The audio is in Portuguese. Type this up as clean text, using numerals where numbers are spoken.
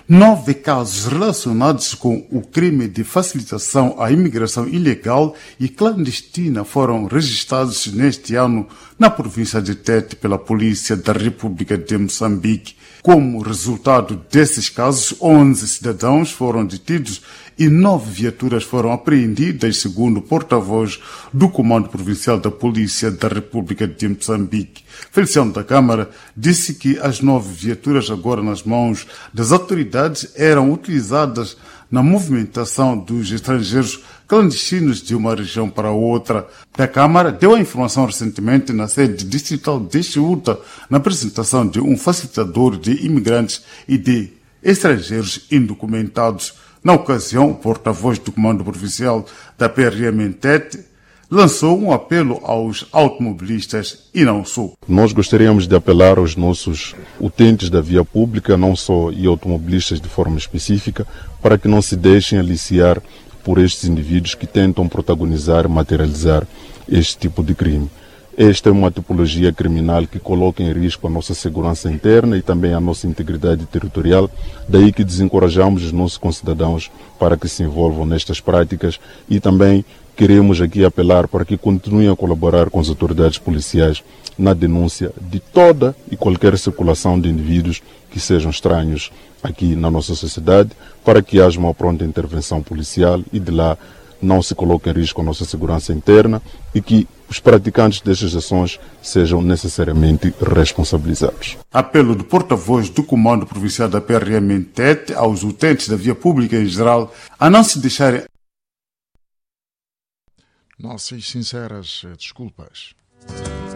9 casos relacionados com o crime de facilitação à imigração ilegal e clandestina foram registrados neste ano na província de Tete pela Polícia da República de Moçambique. Como resultado desses casos, 11 cidadãos foram detidos e 9 viaturas foram apreendidas, segundo o porta-voz do Comando Provincial da Polícia da República de Moçambique. Feliciano da Câmara disse que as 9 viaturas agora nas mãos das autoridades eram utilizadas na movimentação dos estrangeiros clandestinos de uma região para outra. A Câmara deu a informação recentemente na sede distrital de Chiuta, na apresentação de um facilitador de imigrantes e de estrangeiros indocumentados. Na ocasião, o porta-voz do Comando Provincial da PRM em Tete lançou um apelo aos automobilistas e não só. Nós gostaríamos de apelar aos nossos utentes da via pública, não só e automobilistas de forma específica, para que não se deixem aliciar por estes indivíduos que tentam protagonizar, materializar este tipo de crime. Esta é uma tipologia criminal que coloca em risco a nossa segurança interna e também a nossa integridade territorial, daí que desencorajamos os nossos concidadãos para que se envolvam nestas práticas e também queremos aqui apelar para que continuem a colaborar com as autoridades policiais na denúncia de toda e qualquer circulação de indivíduos que sejam estranhos aqui na nossa sociedade, para que haja uma pronta intervenção policial e de lá não se coloque em risco a nossa segurança interna e que os praticantes destas ações sejam necessariamente responsabilizados. Apelo do porta-voz do Comando Provincial da PRM em Tete aos utentes da via pública em geral a não se deixarem. Nossas sinceras desculpas.